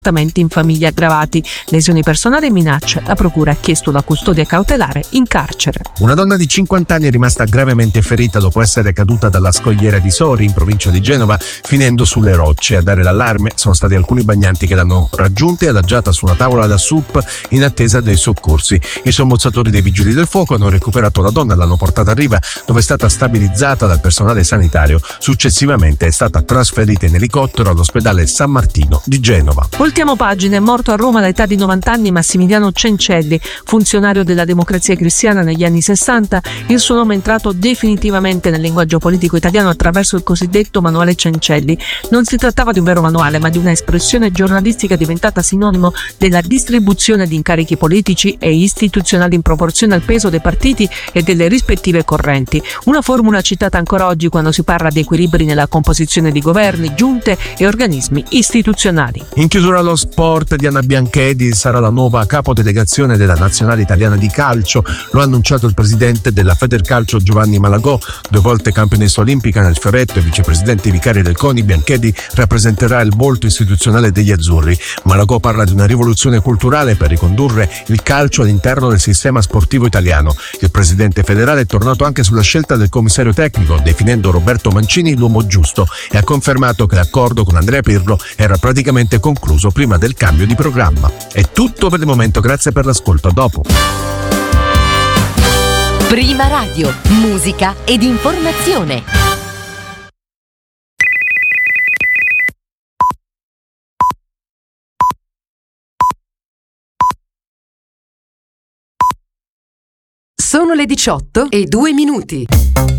maltrattamenti in famiglia aggravati, lesioni personali e minacce. La procura ha chiesto la custodia cautelare in carcere. Una donna di 50 anni è rimasta gravemente ferita dopo essere caduta dalla scogliera di Sori in provincia di Genova, finendo sulle rocce. A dare l'allarme sono stati alcuni bagnanti che l'hanno raggiunta e adagiata su una tavola da SUP in attesa dei soccorsi. I sommozzatori dei vigili del fuoco hanno recuperato la donna e l'hanno portata a riva, dove è stata stabilizzata dal personale sanitario. Successivamente è stata trasferita in elicottero all'ospedale San Martino di Genova. Ultimo pagina, è morto a Roma all'età di 90 anni Massimiliano Cencelli, funzionario della Democrazia Cristiana negli anni 60. Il suo nome è entrato definitivamente nel linguaggio politico italiano attraverso il cosiddetto manuale Cencelli. Non si trattava di un vero manuale, ma di una espressione giornalistica diventata sinonimo della distribuzione di incarichi politici e istituzionali in proporzione al peso dei partiti e delle rispettive correnti. Una formula citata ancora oggi quando si parla di equilibri nella composizione di governi, giunte e organismi istituzionali. In chiusura allo sport, Diana Bianchedi sarà la nuova capodelegazione della nazionale italiana di calcio. Lo ha annunciato il presidente della Federcalcio Giovanni Malagò, 2 volte campionessa olimpica nel fioretto e vicepresidente vicario del CONI. Bianchedi rappresenterà il volto istituzionale degli azzurri. Malagò parla di una rivoluzione culturale per ricondurre il calcio all'interno del sistema sportivo italiano. Il presidente federale è tornato anche sulla scelta del commissario tecnico, definendo Roberto Mancini l'uomo giusto, e ha confermato che l'accordo con Andrea Pirlo era praticamente concluso prima del cambio di programma. È tutto per il momento, grazie per l'ascolto, a dopo. Prima Radio, musica ed informazione. Sono le 18:02.